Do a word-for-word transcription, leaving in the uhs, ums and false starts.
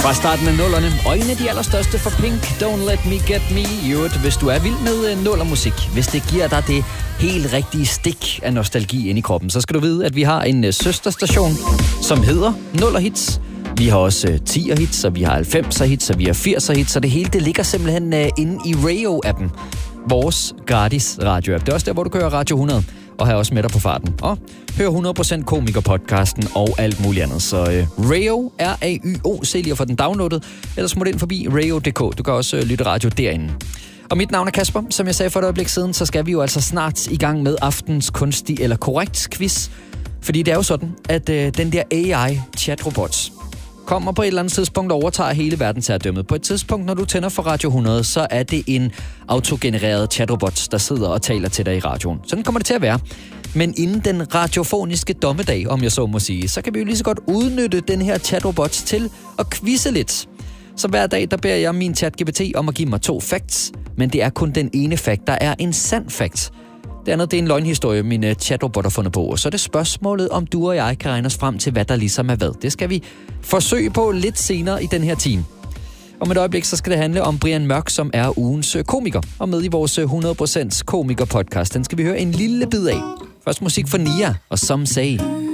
Fra starten af nullerne, og en af de allerstørste for Pink, Don't Let Me Get Me. Jo, hvis du er vild med nullermusik, hvis det giver dig det helt rigtige stik af nostalgi ind i kroppen, så skal du vide, at vi har en søsterstation, som hedder Nullerhits. Vi har også tier hits, og vi har halvfemser hits, og vi har firser hits, så det hele det ligger simpelthen inde i Rayo-appen. Vores gratis radio-app. Det er også der, hvor du kører Radio hundrede, og har også med dig på farten. Og hør hundrede procent komiker-podcasten og alt muligt andet. Så uh, Rayo, R A Y O, se lige at få den downloadet. Ellers må du ind forbi rayo punktum d k. Du kan også uh, lytte radio derinde. Og mit navn er Kasper. Som jeg sagde for et øjeblik siden, så skal vi jo altså snart i gang med aftens kunstig eller korrekt quiz. Fordi det er jo sådan, at uh, den der A I-chatrobot kommer på et eller andet tidspunkt og overtager hele verdensherredømmet. På et tidspunkt, når du tænder for Radio hundrede, så er det en autogenereret chatrobot, der sidder og taler til dig i radioen. Sådan kommer det til at være. Men inden den radiofoniske dommedag, om jeg så må sige, så kan vi jo lige så godt udnytte den her chatrobot til at quizze lidt. Så hver dag, der beder jeg min ChatGPT om at give mig to facts, men det er kun den ene fact, der er en sand fact. Det andet, det er en løgnhistorie, min chatrobot har fundet på. Og så er det spørgsmålet, om du og jeg kan regne os frem til, hvad der ligesom er hvad. Det skal vi forsøge på lidt senere i den her time. Om et øjeblik, så skal det handle om Brian Mørk, som er ugens komiker. Og med i vores hundrede procent komiker-podcast. Den skal vi høre en lille bid af. Først musik for Nia og Some Say.